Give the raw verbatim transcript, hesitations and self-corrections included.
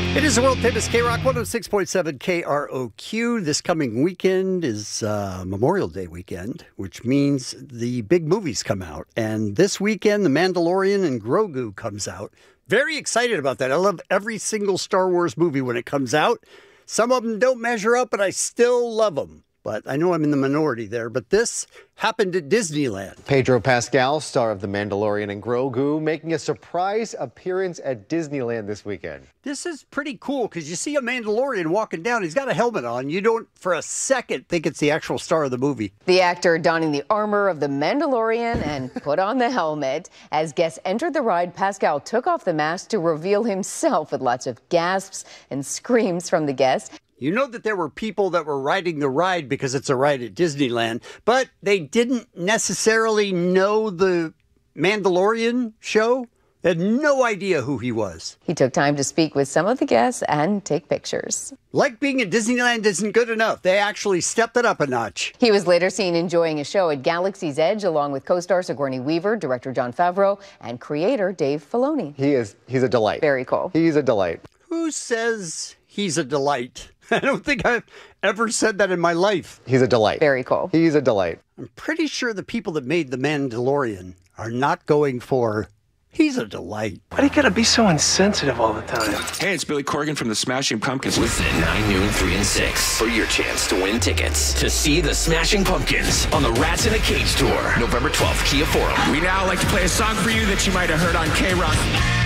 It is the world famous K-Rock one oh six point seven K R O Q. This coming weekend is uh, Memorial Day weekend, which means the big movies come out. And this weekend, The Mandalorian and Grogu comes out. Very excited about that. I love every single Star Wars movie when it comes out. Some of them don't measure up, but I still love them. But I know I'm in the minority there. But this happened at Disneyland. Pedro Pascal, star of The Mandalorian and Grogu, making a surprise appearance at Disneyland this weekend. This is pretty cool because you see a Mandalorian walking down. He's got a helmet on. You don't, for a second, think it's the actual star of the movie. The actor donning the armor of the Mandalorian and put on the helmet. As guests entered the ride, Pascal took off the mask to reveal himself with lots of gasps and screams from the guests. You know that there were people that were riding the ride because it's a ride at Disneyland, but they didn't necessarily know the Mandalorian show. They had no idea who he was. He took time to speak with some of the guests and take pictures. Like being at Disneyland isn't good enough. They actually stepped it up a notch. He was later seen enjoying a show at Galaxy's Edge along with co-star Sigourney Weaver, director Jon Favreau, and creator Dave Filoni. He is, he's a delight. Very cool. He's a delight. Who says he's a delight? I don't think I've ever said that in my life. He's a delight. Very cool. He's a delight. I'm pretty sure the people that made The Mandalorian are not going for, he's a delight. Why do you gotta be so insensitive all the time? Hey, it's Billy Corgan from the Smashing Pumpkins. Listen at nine, noon, three, and six for your chance to win tickets to see the Smashing Pumpkins on the Rats in a Cage tour, November twelfth, Kia Forum. We now like to play a song for you that you might have heard on K-Rock.